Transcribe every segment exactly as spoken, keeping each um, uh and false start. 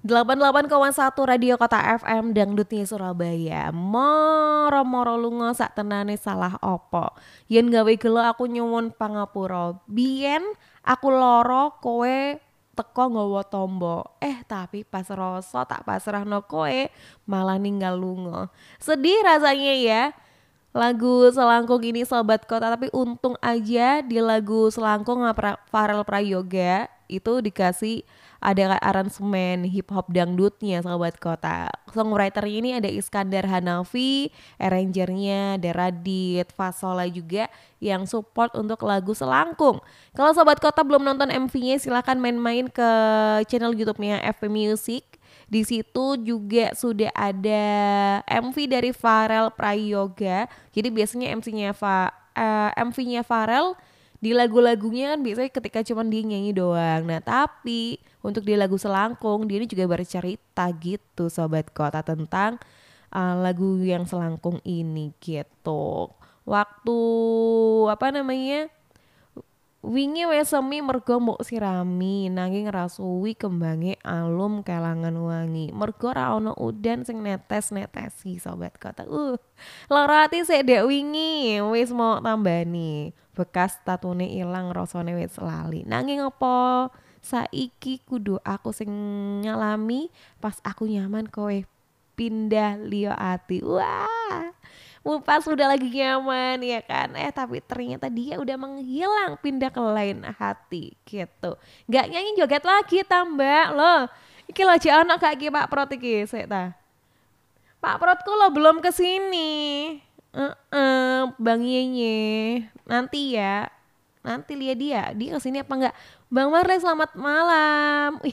delapan puluh delapan koma satu Radio Kota F M Dangdutnya Surabaya. Moro-moro lunga sak tenane salah opo. Yen gawe gelo aku nyuwun pangapura. Biyen aku loro kowe teko nggawa tombo. Eh tapi pas rasa tak pasrahno kowe malah ninggal lunga. Sedih rasanya ya. Lagu Selangkung ini Sobat Kota, tapi untung aja di lagu Selangkung sama Farel Prayoga itu dikasih ada aransemen hip hop dangdutnya Sobat Kota. Songwriternya ini ada Iskandar Hanafi, arrangernya ada Radit Fasola juga yang support untuk lagu Selangkung. Kalau Sobat Kota belum nonton M V-nya silahkan main-main ke channel YouTube-nya F P Music. Di situ juga sudah ada M V dari Farel Prayoga. Jadi biasanya M V-nya Fa, uh, M V-nya Farel di lagu-lagunya kan biasanya ketika cuma dia nyanyi doang. Nah tapi untuk di lagu Selangkung dia ini juga bercerita gitu Sobat Kota tentang uh, lagu yang Selangkung ini gitu. Waktu apa namanya? Wingi wis semi mergo mbok sirami nanging rasuwi kembange alum kelangan wangi. Mergo ra ono udan sing netes-netesi Sobat Kota. Uh, lara ati sik dek wingi wis mau tambani. Bekas tatune ilang rasane wis lali. Nanging apa saiki kudu aku sing nyalami pas aku nyaman kowe pindah liyo ati. Wah. Pas udah lagi nyaman ya kan, eh tapi ternyata dia udah menghilang pindah ke lain hati gitu. Gak nyanyi joget lagi tambah loh. Iki lo aja anak kaki Pak Prot iki sik ta. Pak Protku lo belum kesini. Uh -uh, Bang Yenye nanti ya. Nanti lihat dia, dia kesini apa enggak? Bang Marley selamat malam.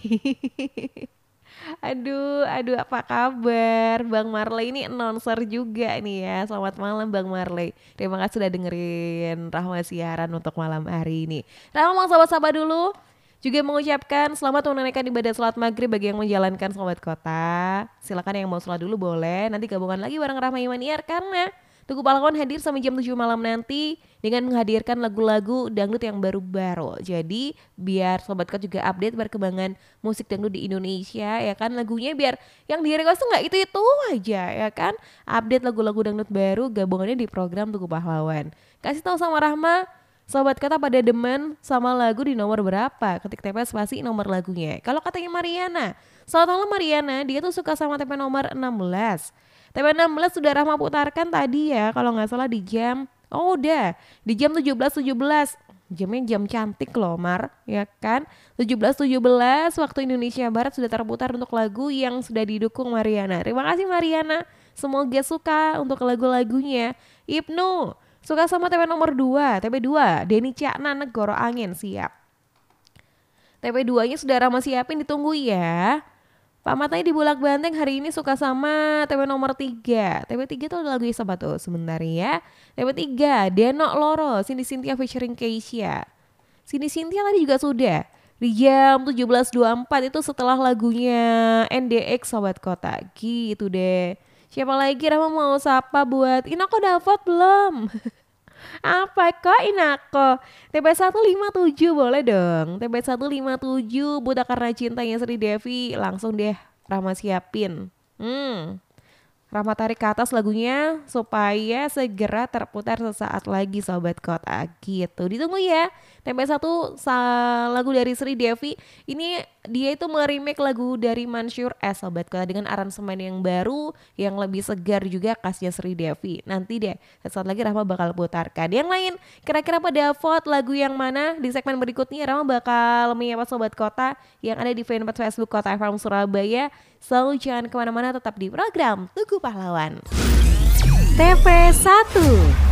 Aduh, aduh apa kabar Bang Marley ini announcer juga nih ya. Selamat malam Bang Marley. Terima kasih sudah dengerin Rahma siaran untuk malam hari ini. Rahma mau sahabat-sahabat dulu juga mengucapkan selamat menunaikan ibadah salat maghrib bagi yang menjalankan Sobat Kota. Silakan yang mau salat dulu boleh. Nanti gabungan lagi bareng Rahma Imaniar karena Tugu Pahlawan hadir sampai jam tujuh malam nanti dengan menghadirkan lagu-lagu dangdut yang baru-baru. Jadi biar Sobat Kota juga update perkembangan musik dangdut di Indonesia ya kan. Lagunya biar yang di request tuh gak itu-itu aja ya kan. Update lagu-lagu dangdut baru gabungannya di program Tugu Pahlawan. Kasih tahu sama Rahma, Sobat Kota pada demen sama lagu di nomor berapa? Ketik T P spasi nomor lagunya. Kalau katanya Mariana, selamat malam Mariana, dia tuh suka sama T P nomor enam belas. T P enam belas sudah Rahma putarkan tadi ya kalau nggak salah di jam, oh udah di jam tujuh belas tujuh belas. Jamnya jam cantik loh Mar, ya kan? tujuh belas tujuh belas waktu Indonesia Barat sudah terputar untuk lagu yang sudah didukung Mariana. Terima kasih Mariana, semoga suka untuk lagu-lagunya. Ibnu, suka sama T P nomor dua, T P dua, Denny Cakna Negoro Angin, siap. T P dua nya sudah Rahma siapin, ditunggu ya. Pak Matanya di Bulak Banteng hari ini suka sama T P nomor tiga. T P tiga tuh ada lagu siapa tuh sebentar ya. T P tiga Denok Loro, Cindy Cynthia featuring Keisha. Cindy Cynthia tadi juga sudah di jam tujuh belas dua puluh empat itu setelah lagunya N D X Sobat Kota. Gitu deh. Siapa lagi Rama mau sapa buat Inako dapat belum? Apa kok Inako? T P seratus lima puluh tujuh boleh dong. T P seratus lima puluh tujuh Buta Karena Cintanya Sri Devi. Langsung deh Rahma siapin. Hmm Rahma tarik ke atas lagunya supaya segera terputar sesaat lagi Sobat Kota gitu. Ditunggu ya. T P satu lagu dari Sri Devi. Ini dia itu meremake lagu dari Mansyur S Sobat Kota dengan aransemen yang baru yang lebih segar juga khasnya Sri Devi. Nanti deh sesaat lagi Rahma bakal putarkan. Yang lain kira-kira pada vote lagu yang mana di segmen berikutnya Rahma bakal menyapa Sobat Kota yang ada di fanpage Facebook Kota F M Surabaya. So jangan kemana-mana, tetap di program Tugu Pahlawan. T V satu